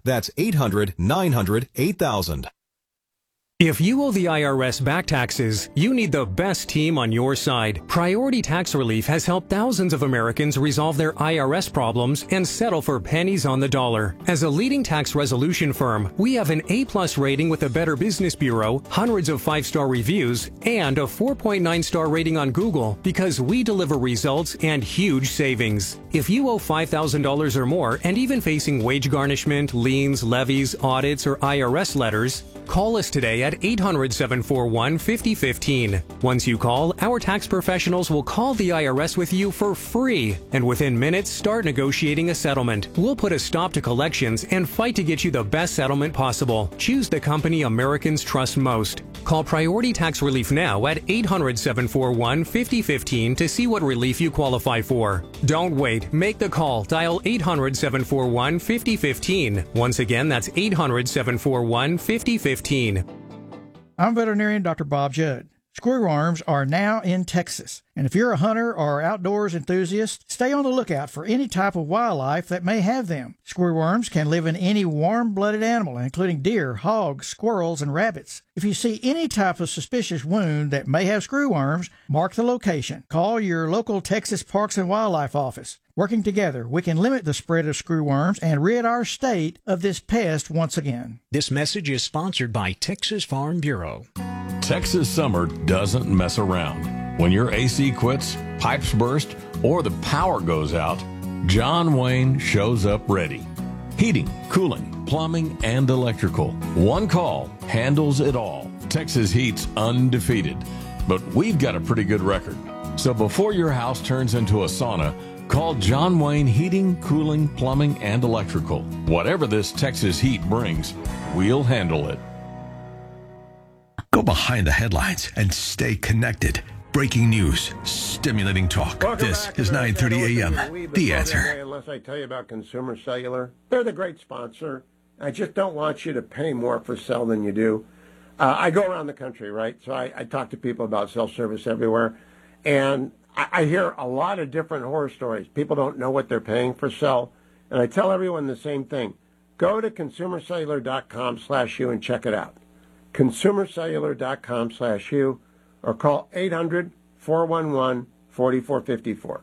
That's 800-900-8000. If you owe the IRS back taxes, you need the best team on your side. Priority Tax Relief has helped thousands of Americans resolve their IRS problems and settle for pennies on the dollar. As a leading tax resolution firm, we have an A+ rating with the Better Business Bureau, hundreds of 5-star reviews, and a 4.9-star rating on Google because we deliver results and huge savings. If you owe $5,000 or more and even facing wage garnishment, liens, levies, audits, or IRS letters, call us today at 800-741-5015. Once you call, our tax professionals will call the IRS with you for free, and within minutes start negotiating a settlement. We'll put a stop to collections and fight to get you the best settlement possible. Choose the company Americans trust most. Call Priority Tax Relief now at 800-741-5015 to see what relief you qualify for. Don't wait. Make the call. Dial 800-741-5015. Once again, that's 800-741-5015. I'm veterinarian Dr. Bob Judd. Screwworms are now in Texas, and if you're a hunter or outdoors enthusiast, stay on the lookout for any type of wildlife that may have them. Screwworms can live in any warm-blooded animal, including deer, hogs, squirrels, and rabbits. If you see any type of suspicious wound that may have screwworms, mark the location. Call your local Texas Parks and Wildlife office. Working together, we can limit the spread of screwworms and rid our state of this pest once again. This message is sponsored by Texas Farm Bureau. Texas summer doesn't mess around. When your AC quits, pipes burst, or the power goes out, John Wayne shows up ready. Heating, cooling, plumbing, and electrical. One call handles it all. Texas Heat's undefeated, but we've got a pretty good record. So before your house turns into a sauna, call John Wayne Heating, Cooling, Plumbing, and Electrical. Whatever this Texas heat brings, we'll handle it. Go behind the headlines and stay connected. Breaking news, stimulating talk. Welcome this back is to 9:30 a.m. The Answer. Unless I tell you about Consumer Cellular, they're the great sponsor. I just don't want you to pay more for cell than you do. I go around the country, right? So I talk to people about cell service everywhere, and I hear a lot of different horror stories. People don't know what they're paying for cell, and I tell everyone the same thing. Go to consumercellular.com/you and check it out. consumercellular.com/you, or call 800-411-4454.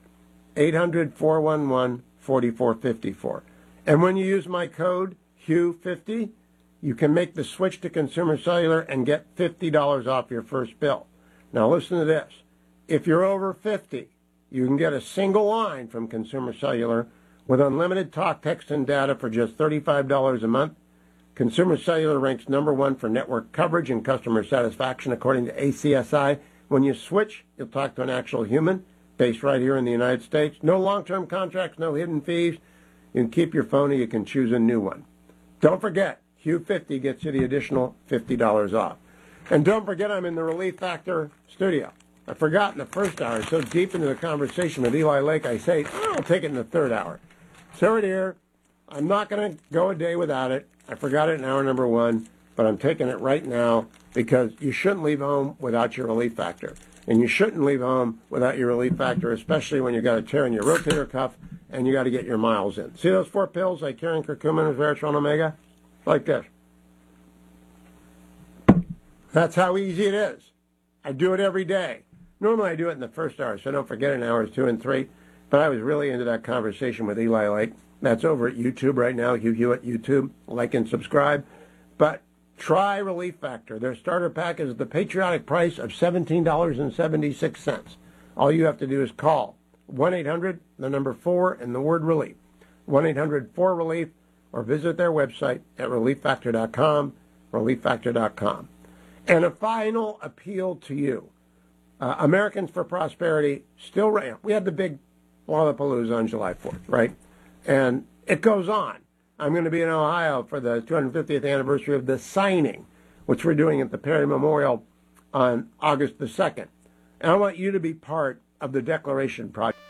800-411-4454. And when you use my code, HUGH50, you can make the switch to Consumer Cellular and get $50 off your first bill. Now listen to this. If you're over 50, you can get a single line from Consumer Cellular with unlimited talk, text, and data for just $35 a month. Consumer Cellular ranks #1 for network coverage and customer satisfaction, according to ACSI. When you switch, you'll talk to an actual human based right here in the United States. No long-term contracts, no hidden fees. You can keep your phone or you can choose a new one. Don't forget, HUGH50 gets you the additional $50 off. And don't forget, I'm in the Relief Factor studio. I forgot in the first hour, so deep into the conversation with Eli Lake, I say, I'll take it in the third hour. So right here, I'm not going to go a day without it. I forgot it in hour number 1, but I'm taking it right now because you shouldn't leave home without your Relief Factor. And you shouldn't leave home without your Relief Factor, especially when you've got a tear in your rotator cuff and you got to get your miles in. See those 4 pills like carrying curcumin, resveratrol, omega? Like this. That's how easy it is. I do it every day. Normally I do it in the first hour, so don't forget in hours 2 and 3. But I was really into that conversation with Eli Lake. That's over at YouTube right now, Hugh Hewitt YouTube. Like and subscribe. But try Relief Factor. Their starter pack is the patriotic price of $17.76. All you have to do is call 1-800, the number 4, and the word relief. 1-800-4RELIEF, or visit their website at relieffactor.com, relieffactor.com. And a final appeal to you. Americans for Prosperity still ran. We had the big Lollapalooza on July 4th, right? And it goes on. I'm going to be in Ohio for the 250th anniversary of the signing, which we're doing at the Perry Memorial on August the 2nd. And I want you to be part of the Declaration Project.